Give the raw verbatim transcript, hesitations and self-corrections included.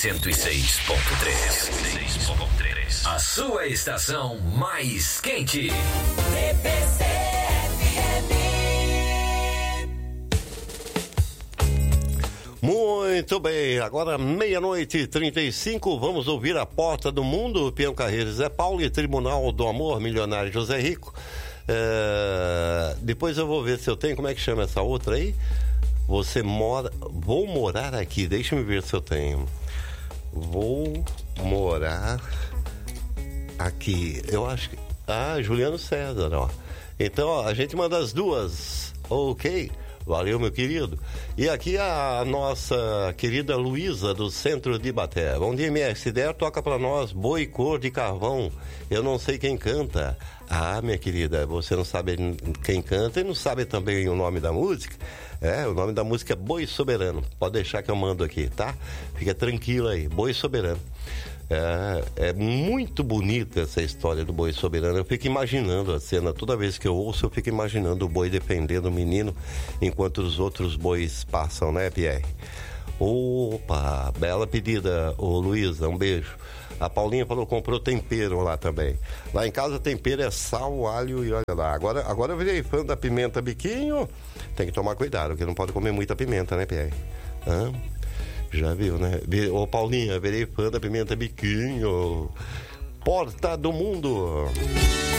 cento e seis ponto três. A sua estação mais quente. C B C F M. Muito bem, agora meia-noite e trinta e cinco, vamos ouvir A Porta do Mundo, Peão Carreiro, Zé Paulo e Tribunal do Amor, Milionário José Rico. É... Depois eu vou ver se eu tenho, como é que chama essa outra aí? Você mora... Vou morar aqui, deixa eu ver se eu tenho. Vou morar aqui, eu acho que... Ah, Juliano César, ó. Então, ó, a gente manda as duas, ok? Valeu, meu querido. E aqui a nossa querida Luísa, do Centro de Ibaté. Bom dia, M R. Se der, toca pra nós Boi Cor de Carvão. Eu não sei quem canta. Ah, minha querida, você não sabe quem canta e não sabe também o nome da música? É, o nome da música é Boi Soberano. Pode deixar que eu mando aqui, tá? Fica tranquilo aí, Boi Soberano. É, é muito bonita essa história do boi soberano. Eu fico imaginando a cena, toda vez que eu ouço, eu fico imaginando o boi defendendo o menino enquanto os outros bois passam, né, Pierre? Opa, bela pedida, ô Luísa, um beijo. A Paulinha falou que comprou tempero lá também. Lá em casa tempero é sal, alho e olha lá. Agora, agora eu virei fã da pimenta biquinho. Tem que tomar cuidado, porque não pode comer muita pimenta, né, Pierre? Hã? Já viu, né? Ô Paulinha, virei fã da pimenta biquinho. Porta do Mundo.